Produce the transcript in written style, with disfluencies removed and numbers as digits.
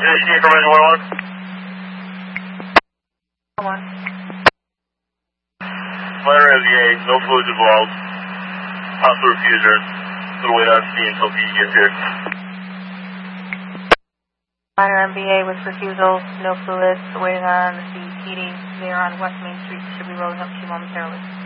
information 1-1. 1. Minor MVA, no fluids involved. Hospital refuser. We'll wait on scene until PE gets here. Minor MBA with refusal, no fluids, waiting on the PD. They are on West Main Street, should be rolling up to you momentarily.